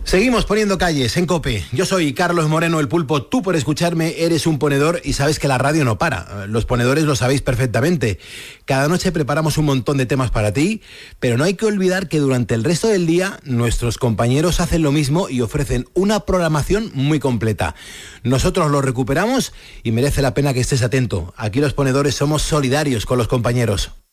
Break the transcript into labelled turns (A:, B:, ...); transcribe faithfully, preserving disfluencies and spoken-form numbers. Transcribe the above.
A: Seguimos poniendo calles en COPE. Yo soy Carlos Moreno, el Pulpo. Tú, por escucharme, eres un ponedor y sabes que la radio no para. Los ponedores lo sabéis perfectamente. Cada noche preparamos un montón de temas para ti, pero no hay que olvidar que durante el resto del día nuestros compañeros hacen lo mismo y ofrecen una programación muy completa. Nosotros lo recuperamos y merece la pena que estés atento. Aquí los ponedores somos solidarios con los compañeros.